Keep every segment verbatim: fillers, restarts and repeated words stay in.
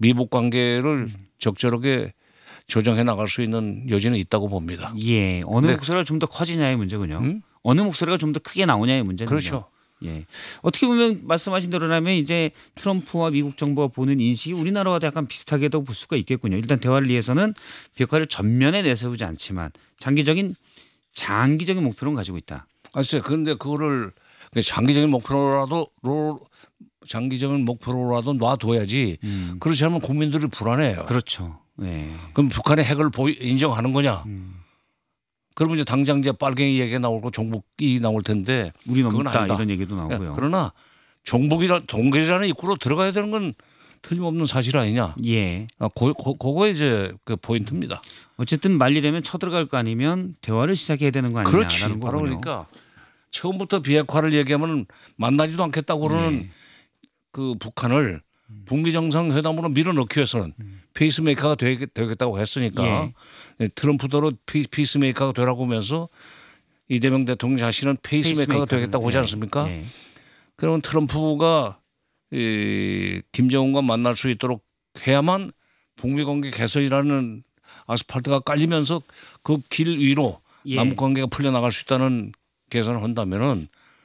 미북 관계를 적절하게 조정해 나갈 수 있는 여지는 있다고 봅니다. 예, 어느 네. 목소리가 좀 더 커지냐의 문제군요. 음? 어느 목소리가 좀 더 크게 나오냐의 문제는 그렇죠. 예, 어떻게 보면 말씀하신 대로라면 이제 트럼프와 미국 정부가 보는 인식이 우리나라와도 약간 비슷하게도 볼 수가 있겠군요. 일단 대화를 위해서는 비핵화를 전면에 내세우지 않지만 장기적인 장기적인 목표는 가지고 있다. 글쎄, 그런데 그거를 장기적인 목표로라도 장기적인 목표로라도 놔둬야지. 음. 그렇지 않으면 국민들이 불안해요. 그렇죠. 예. 그럼 북한의 핵을 보이, 인정하는 거냐? 음. 그러면 이제 당장 이제 빨갱이 얘기가 나오고 종북이 나올 텐데 우리 그건 넘다 아니다. 이런 얘기도 나오고요. 그러나 종북이라 동결이라는 입구로 들어가야 되는 건 틀림없는 사실 아니냐? 예. 아, 고, 고, 그거 이제 그 포인트입니다. 어쨌든 말리려면 쳐들어갈 거 아니면 대화를 시작해야 되는 거 아니냐라는 그렇지. 거군요. 바로 그러니까 처음부터 비핵화를 얘기하면 만나지도 않겠다고 그러는 네. 그 북한을 북미 정상회담으로 밀어넣기 위해서는 음. 페이스메이커가 되겠, 되겠다고 했으니까 예. 트럼프대로 피, 피스메이커가 되라고 하면서 이재명 대통령 자신은 페이스메이커가 되겠다고 하지 않습니까? 예. 그러면 트럼프가 이 김정은과 만날 수 있도록 해야만 북미 관계 개선이라는 아스팔트가 깔리면서 그 길 위로 예. 남북 관계가 풀려나갈 수 있다는 계산을 한다면은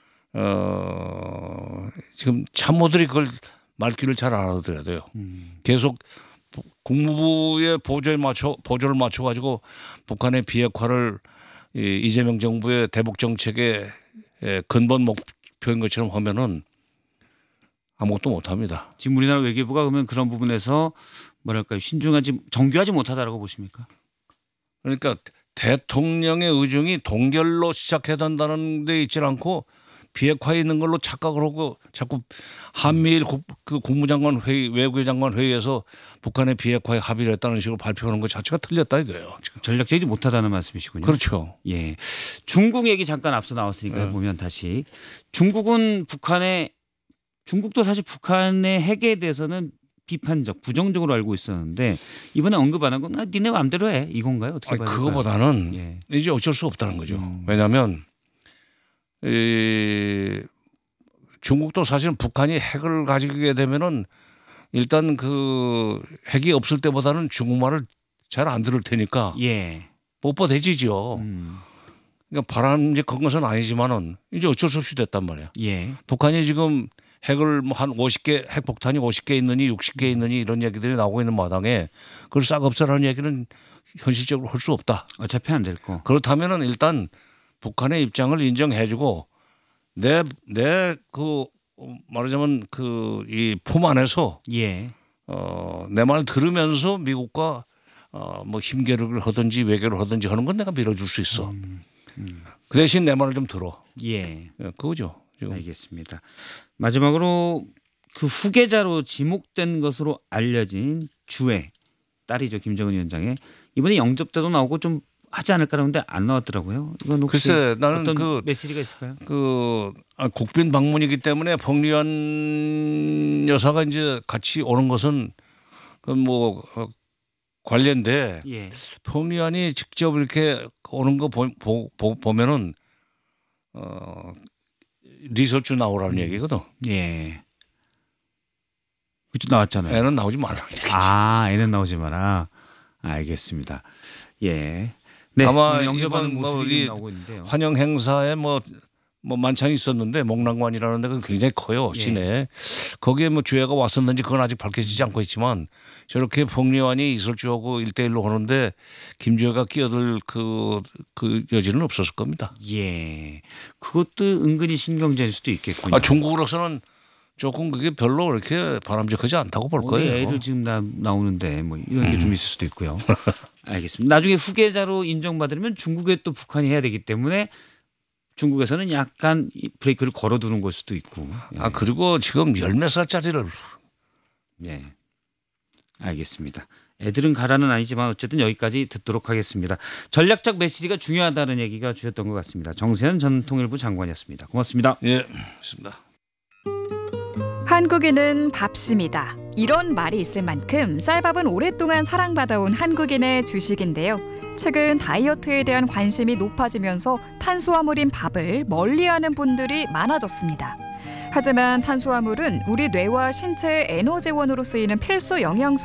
어 지금 참모들이 그걸 말귀를 잘 알아들어야 돼요. 음. 계속 국무부의 보조에 맞춰 보조를 맞춰 가지고 북한의 비핵화를 이 이재명 정부의 대북 정책의 근본 목표인 것처럼 하면은 아무것도 못 합니다. 지금 우리나라 외교부가 그러면 그런 부분에서 뭐랄까요 신중하지 정교하지 못하다라고 보십니까? 그러니까 대통령의 의중이 동결로 시작해야 된다는 데 있지 않고 비핵화에 있는 걸로 착각을 하고 자꾸 한미일 국, 그 국무장관 회의, 외교장관 회의에서 북한의 비핵화에 합의를 했다는 식으로 발표하는 것 자체가 틀렸다 이거예요. 지금. 전략적이지 못하다는 말씀이시군요. 그렇죠. 예, 중국 얘기 잠깐 앞서 나왔으니까 네. 보면 다시 중국은 북한의 중국도 사실 북한의 핵에 대해서는 비판적, 부정적으로 알고 있었는데 이번에 언급 안 한 건 아, 니네 마음대로 해 이건가요? 어떻게 아니, 봐야 될까요? 그거보다는 예. 이제 어쩔 수 없다는 거죠. 음. 왜냐하면 이 중국도 사실은 북한이 핵을 가지게 되면은 일단 그 핵이 없을 때보다는 중국말을 잘 안 들을 테니까 예. 뽀뽀대지죠. 음. 그러니까 바람직한 것은 아니지만은 이제 어쩔 수 없이 됐단 말이야. 예. 북한이 지금 핵을 뭐 한 오십 개 핵폭탄이 오십 개 있느니 육십 개 있느니 이런 얘기들이 나오고 있는 마당에 그걸 싹 없애라는 얘기는 현실적으로 할 수 없다. 어차피 안 될 거. 그렇다면은 일단 북한의 입장을 인정해주고 내 내 그 말하자면 그 이 품 안에서 예. 어 내 말 들으면서 미국과 어 뭐 힘계력을 하든지 외교를 하든지 하는 건 내가 밀어줄 수 있어. 음. 음. 그 대신 내 말을 좀 들어. 예. 예, 그거죠. 지금. 알겠습니다. 마지막으로 그 후계자로 지목된 것으로 알려진 주의 딸이죠 김정은 위원장의 이번에 영접 때도 나오고 좀 하지 않을까라는데 안 나왔더라고요. 이건 혹시 글쎄 나는 어떤 그 메시지가 있을까요? 그 아, 국빈 방문이기 때문에彭丽媛 여사가 이제 같이 오는 것은 그 뭐 관련돼 예. 彭丽媛이 직접 이렇게 오는 거 보, 보, 보, 보면은 어 리서치 나오라는 얘기거든. 예. 그쪽 나왔잖아요. 애는 나오지 말라는 얘기지. 아, 애는 나오지 마라. 알겠습니다. 예. 네. 아마 영접하는 이번 뭐 모습이 우리 좀 나오고 있는데요. 환영 행사에 뭐, 뭐 만찬이 있었는데 목란관이라는 데가 굉장히 커요. 예. 시내. 거기에 뭐 주애가 왔었는지 그건 아직 밝혀지지 않고 있지만 저렇게彭丽媛이 이설주하고 일대일로 하는데 김주애가 끼어들 그, 그 여지는 없었을 겁니다. 예. 그것도 은근히 신경전일 수도 있겠군요. 아, 중국으로서는 조금 그게 별로 그렇게 바람직하지 않다고 볼 우리 거예요. 애들 지금 나, 나오는데 뭐 이런 게 좀 있을 수도 있고요. 알겠습니다. 나중에 후계자로 인정받으려면 중국에 또 북한이 해야 되기 때문에 중국에서는 약간 이 브레이크를 걸어두는 걸 수도 있고. 예. 아, 그리고 지금 열 몇 살짜리를. 예. 알겠습니다. 애들은 가라는 아니지만 어쨌든 여기까지 듣도록 하겠습니다. 전략적 메시지가 중요하다는 얘기가 주셨던 것 같습니다. 정세현 전 통일부 장관이었습니다. 고맙습니다. 예, 좋습니다. 한국인은 밥심이다. 이런 말이 있을 만큼 쌀밥은 오랫동안 사랑받아온 한국인의 주식인데요. 최근 다이어트에 대한 관심이 높아지면서 탄수화물인 밥을 멀리하는 분들이 많아졌습니다. 하지만 탄수화물은 우리 뇌와 신체의 에너지원으로 쓰이는 필수 영양소